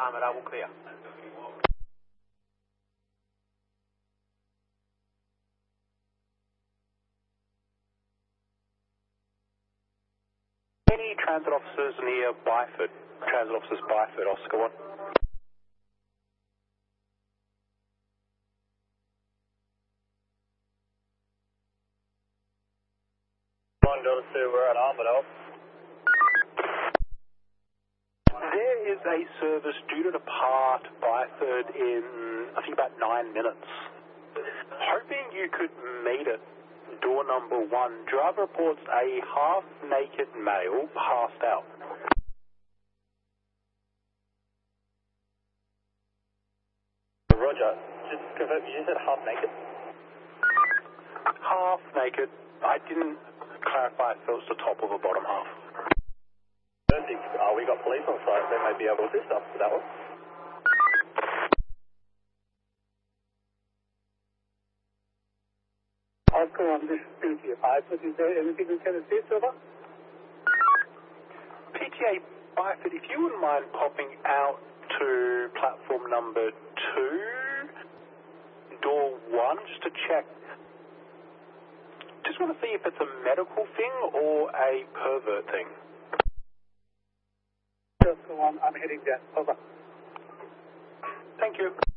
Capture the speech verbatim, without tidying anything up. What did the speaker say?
Ahmed, I will clear. Any transit officers near Byford? Transit officers Byford, Oscar one. One goes to, we're at Ahmed. There is a service due to depart Byford in, I think, about nine minutes. Hoping you could meet it. Door number one. Driver reports a half-naked male passed out. Roger. Just confirm, you said half-naked? Half-naked. I didn't clarify if it was the top or the bottom half. Perfect. Uh, we got police on site. They may be able to assist us with that one. Oscar on this P T A Byford, is there anything we can assist over? P T A Byford, if you wouldn't mind popping out to platform number two, door one, just to check. Just want to see if it's a medical thing or a pervert thing. Just go on, I'm heading there. Over. Thank you.